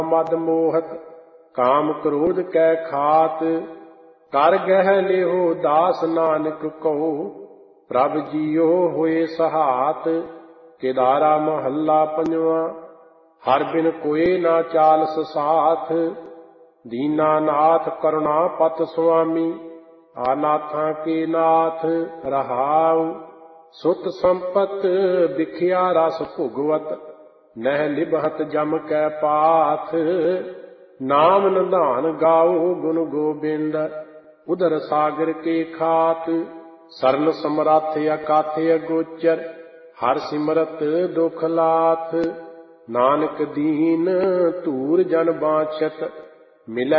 मद मोहत काम क्रोध कै खात। कर गह लिहो दास नानक कहो प्रभ जियो होए सहात। केदारा महला पंजवा। हर बिन कोई ना चालस साथ। दीना नाथ करुणा पत स्वामी आनाथा के नाथ रहाउ। सुत संपत बिखिया रस भुगवत नह निभत जम कै पाथ। नाम निधान गाओ गुण गोबिंद उधर सागर के खात। सरन समरथ अकाथ अगोचर हर सिमरत दुख लाथ। नानक दीन धूर जन बाछत मिलै